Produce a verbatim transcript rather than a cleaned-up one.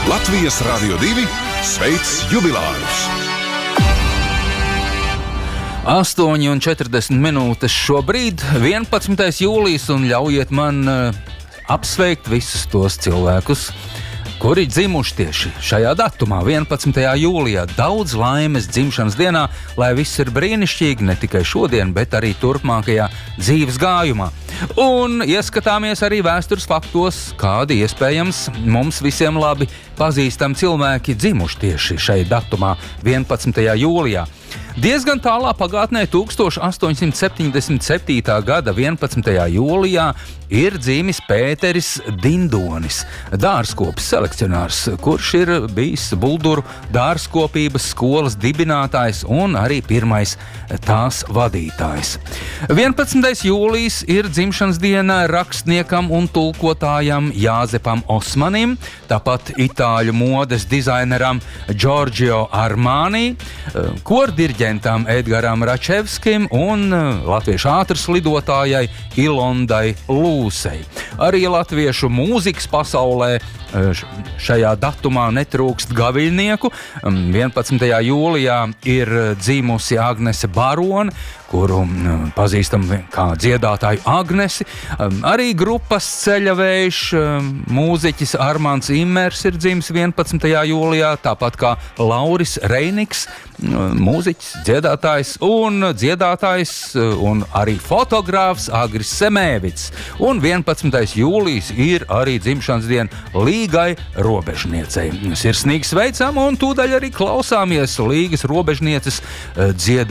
Latvijas Radio divi sveic jubilārus! astoņi un četrdesmit minūtes šobrīd, vienpadsmitais jūlijs, un ļaujiet man uh, apsveikt visus tos cilvēkus, kuri dzimuši tieši šajā datumā, vienpadsmitajā jūlijā. Daudz laimes dzimšanas dienā, lai viss ir brīnišķīgi, ne tikai šodien, bet arī turpmākajā dzīves gājumā. Un ieskatāmies arī vēstures faktos, kādi iespējams mums visiem labi pazīstami cilvēki dzimuši tieši šai datumā, vienpadsmitajā jūlijā. Diezgan tālā pagātnē, tūkstoš astoņsimt septiņdesmit septītā gada vienpadsmitajā jūlijā, ir dzimis Pēteris Dindonis, dārzkopis selekcionārs, kurš ir bijis Bulduru dārzkopības skolas dibinātājs un arī pirmais tās vadītājs. vienpadsmitais jūlijs ir dzimšanas diena rakstniekam un tulkotājam Jāzepam Osmanim, tāpat itāļu modes dizaineram Giorgio Armani, kordirģentam Edgaram Račevskim un latviešu ātrslidotājai Ilondai Lūsei. Arī latviešu mūzikas pasaulē šajā datumā netrūkst gaviļnieku. vienpadsmitajā jūlijā ir dzimusi Agnese Barone, kuru pazīstam kā dziedātāju Agnesi. Arī grupas Ceļavējš mūziķis Armands Immers ir dzimis vienpadsmitajā jūlijā, tāpat kā Lauris Reiniks, mūziķis, dziedātājs un dziedātājs un arī fotogrāfs Agris Semēvits. Un vienpadsmitais jūlijs ir arī dzimšanas diena Līgai Robežniecei. Sirsnīgi sveicam un tūdaļ arī klausāmies Līgas Robežnieces dzied